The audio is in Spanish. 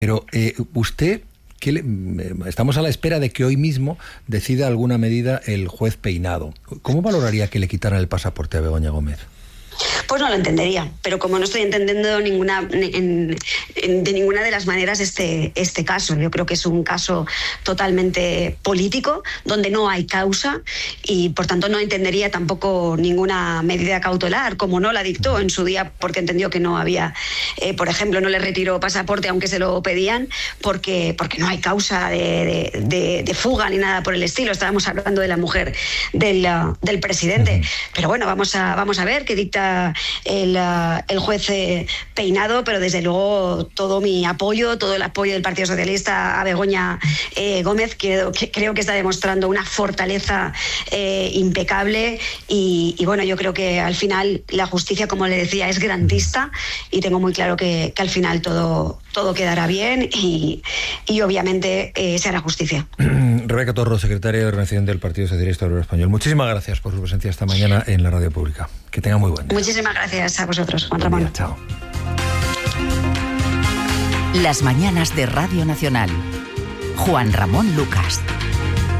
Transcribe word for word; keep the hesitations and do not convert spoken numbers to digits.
Pero eh, usted, ¿qué le, estamos a la espera de que hoy mismo decida alguna medida el juez Peinado. ¿Cómo valoraría que le quitaran el pasaporte a Begoña Gómez? Pues no lo entendería, pero como no estoy entendiendo ninguna, en, en, de ninguna de las maneras este, este caso, yo creo que es un caso totalmente político, donde no hay causa y por tanto no entendería tampoco ninguna medida cautelar, como no la dictó en su día, porque entendió que no había, eh, por ejemplo, no le retiró pasaporte aunque se lo pedían, porque, porque no hay causa de, de, de, de fuga ni nada por el estilo. Estábamos hablando de la mujer del, uh, del presidente, pero bueno, vamos a, vamos a ver qué dicta El, el juez Peinado, pero desde luego todo mi apoyo, todo el apoyo del Partido Socialista a Begoña eh, Gómez, que, que creo que está demostrando una fortaleza eh, impecable y, y bueno, yo creo que al final la justicia, como le decía, es garantista y tengo muy claro que, que al final todo, todo quedará bien y, y obviamente eh, se hará justicia. Rebeca Torro, secretaria de Organización del Partido Socialista Obrero Español, muchísimas gracias por su presencia esta mañana en la radio pública. Que tenga muy buen día. Muchísimas gracias a vosotros, Juan Ramón. Día, chao. Las mañanas de Radio Nacional. Juan Ramón Lucas.